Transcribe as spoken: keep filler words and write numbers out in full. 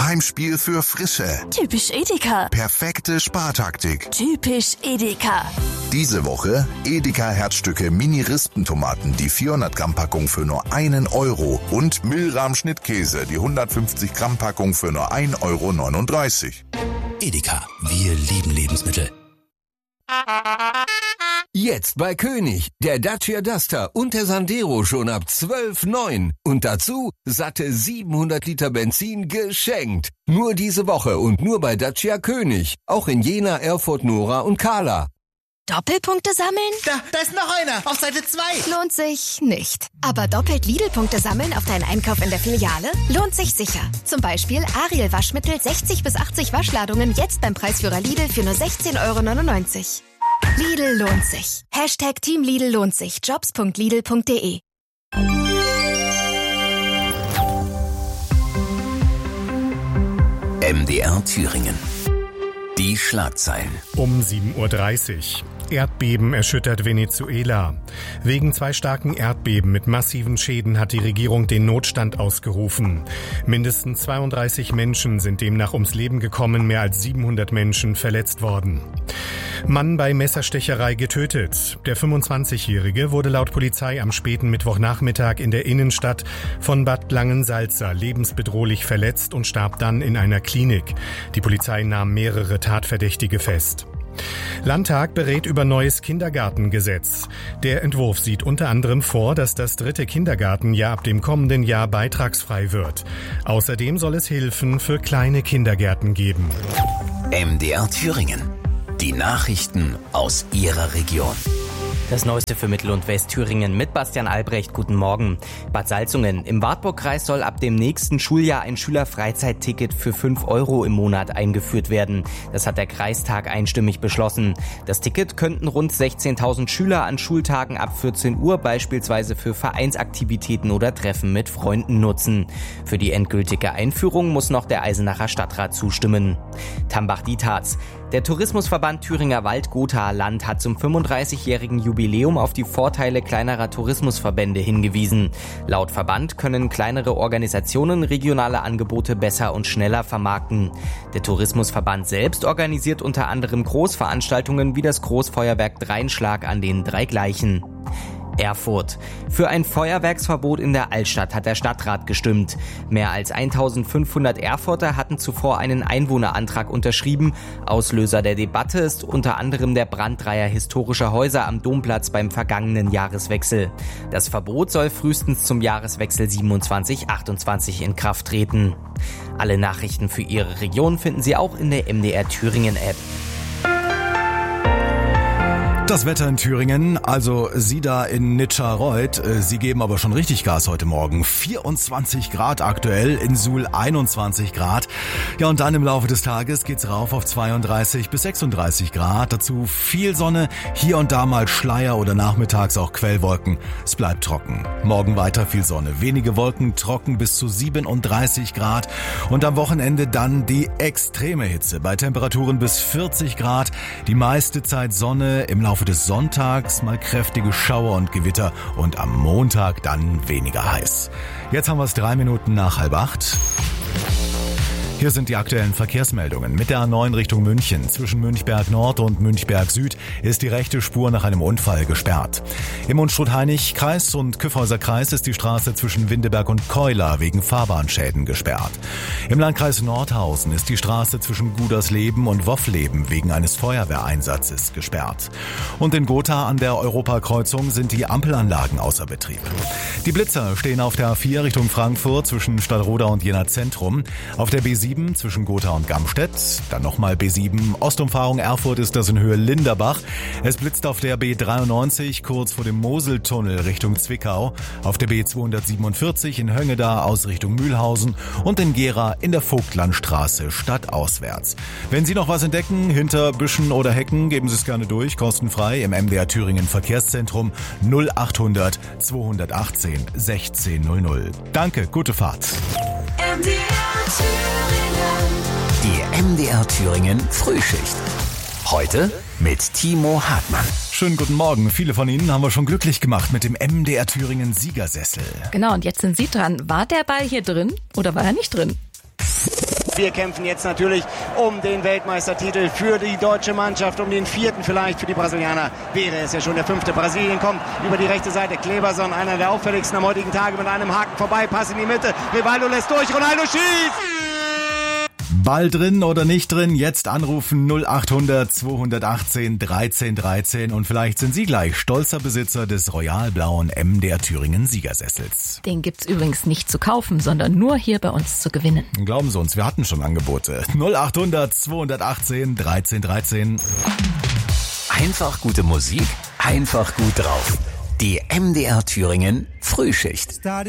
Heimspiel für Frische. Typisch Edeka. Perfekte Spartaktik. Typisch Edeka. Diese Woche Edeka Herzstücke Mini-Rispentomaten, die vierhundert Gramm Packung für nur einen Euro und Milram Schnittkäse, die hundertfünfzig Gramm Packung für nur ein Euro neununddreißig. Edeka, wir lieben Lebensmittel. Jetzt bei König, der Dacia Duster und der Sandero schon ab zwölf Komma neun. Und dazu satte siebenhundert Liter Benzin geschenkt. Nur diese Woche und nur bei Dacia König. Auch in Jena, Erfurt, Nora und Kahla. Doppelpunkte sammeln? Da, da ist noch einer, auf Seite zwei. Lohnt sich nicht. Aber doppelt Lidl-Punkte sammeln auf deinen Einkauf in der Filiale? Lohnt sich sicher. Zum Beispiel Ariel Waschmittel sechzig bis achtzig Waschladungen jetzt beim Preisführer Lidl für nur sechzehn Euro neunundneunzig. Lidl lohnt sich. Hashtag Team Lidl lohnt sich. Jobs punkt lidl punkt de. M D R Thüringen. Die Schlagzeilen. Um sieben Uhr dreißig. Erdbeben erschüttert Venezuela. Wegen zwei starken Erdbeben mit massiven Schäden hat die Regierung den Notstand ausgerufen. Mindestens zweiunddreißig Menschen sind demnach ums Leben gekommen, mehr als siebenhundert Menschen verletzt worden. Mann bei Messerstecherei getötet. Der fünfundzwanzigjährige wurde laut Polizei am späten Mittwochnachmittag in der Innenstadt von Bad Langensalza lebensbedrohlich verletzt und starb dann in einer Klinik. Die Polizei nahm mehrere Tatverdächtige fest. Landtag berät über neues Kindergartengesetz. Der Entwurf sieht unter anderem vor, dass das dritte Kindergartenjahr ab dem kommenden Jahr beitragsfrei wird. Außerdem soll es Hilfen für kleine Kindergärten geben. M D R Thüringen. Die Nachrichten aus Ihrer Region. Das Neueste für Mittel- und Westthüringen mit Bastian Albrecht. Guten Morgen. Bad Salzungen. Im Wartburgkreis soll ab dem nächsten Schuljahr ein Schülerfreizeit-Ticket für fünf Euro im Monat eingeführt werden. Das hat der Kreistag einstimmig beschlossen. Das Ticket könnten rund sechzehntausend Schüler an Schultagen ab vierzehn Uhr beispielsweise für Vereinsaktivitäten oder Treffen mit Freunden nutzen. Für die endgültige Einführung muss noch der Eisenacher Stadtrat zustimmen. Tambach-Dietharz. Der Tourismusverband Thüringer Wald-Gotha-Land hat zum fünfunddreißigjährigen Jubiläum auf die Vorteile kleinerer Tourismusverbände hingewiesen. Laut Verband können kleinere Organisationen regionale Angebote besser und schneller vermarkten. Der Tourismusverband selbst organisiert unter anderem Großveranstaltungen wie das Großfeuerwerk Dreinschlag an den drei Gleichen. Erfurt. Für ein Feuerwerksverbot in der Altstadt hat der Stadtrat gestimmt. Mehr als eintausendfünfhundert Erfurter hatten zuvor einen Einwohnerantrag unterschrieben. Auslöser der Debatte ist unter anderem der Brand dreier historischer Häuser am Domplatz beim vergangenen Jahreswechsel. Das Verbot soll frühestens zum Jahreswechsel siebenundzwanzig achtundzwanzig in Kraft treten. Alle Nachrichten für Ihre Region finden Sie auch in der M D R Thüringen App. Das Wetter in Thüringen, also Sie da in Nitscherreuth, Sie geben aber schon richtig Gas heute Morgen. vierundzwanzig Grad aktuell, in Suhl einundzwanzig Grad. Ja, und dann im Laufe des Tages geht's rauf auf zweiunddreißig bis sechsunddreißig Grad. Dazu viel Sonne, hier und da mal Schleier oder nachmittags auch Quellwolken. Es bleibt trocken. Morgen weiter viel Sonne, wenige Wolken, trocken bis zu siebenunddreißig Grad. Und am Wochenende dann die extreme Hitze bei Temperaturen bis vierzig Grad. Die meiste Zeit Sonne, im Laufe des Sonntags mal kräftige Schauer und Gewitter und am Montag dann weniger heiß. Jetzt haben wir es drei Minuten nach halb acht. Hier sind die aktuellen Verkehrsmeldungen. Mit der A neun Richtung München zwischen Münchberg Nord und Münchberg Süd ist die rechte Spur nach einem Unfall gesperrt. Im Unstrut-Hainich-Kreis und Kyffhäuser Kreis ist die Straße zwischen Windeberg und Keuler wegen Fahrbahnschäden gesperrt. Im Landkreis Nordhausen ist die Straße zwischen Gudersleben und Woffleben wegen eines Feuerwehreinsatzes gesperrt. Und in Gotha an der Europakreuzung sind die Ampelanlagen außer Betrieb. Die Blitzer stehen auf der A vier Richtung Frankfurt zwischen Stallroda und Jena Zentrum. Auf der B sieben zwischen Gotha und Gamstedt, dann nochmal B sieben, Ostumfahrung Erfurt ist das in Höhe Linderbach. Es blitzt auf der B dreiundneunzig kurz vor dem Moseltunnel Richtung Zwickau, auf der B zweihundertsiebenundvierzig in Höngeda aus Richtung Mühlhausen und in Gera in der Vogtlandstraße stadtauswärts. Wenn Sie noch was entdecken, hinter Büschen oder Hecken, geben Sie es gerne durch, kostenfrei im M D R Thüringen Verkehrszentrum null achthundert zweihundertachtzehn sechzehnhundert. Danke, gute Fahrt. M D R Thüringen. Die M D R Thüringen Frühschicht. Heute mit Timo Hartmann. Schönen guten Morgen. Viele von Ihnen haben wir schon glücklich gemacht mit dem M D R Thüringen Siegersessel. Genau, und jetzt sind Sie dran. War der Ball hier drin oder war er nicht drin? Und wir kämpfen jetzt natürlich um den Weltmeistertitel für die deutsche Mannschaft, um den vierten vielleicht für die Brasilianer. Wäre es ja schon der fünfte. Brasilien kommt über die rechte Seite. Kleberson, einer der auffälligsten am heutigen Tage, mit einem Haken vorbei. Pass in die Mitte. Rivaldo lässt durch. Ronaldo schießt! Ball drin oder nicht drin? Jetzt anrufen null achthundert zweihundertachtzehn dreizehn dreizehn und vielleicht sind Sie gleich stolzer Besitzer des royal-blauen M D R Thüringen Siegersessels. Den gibt's übrigens nicht zu kaufen, sondern nur hier bei uns zu gewinnen. Glauben Sie uns, wir hatten schon Angebote. null achthundert zweihundertachtzehn dreizehn dreizehn. Einfach gute Musik, einfach gut drauf. Die M D R Thüringen Frühschicht.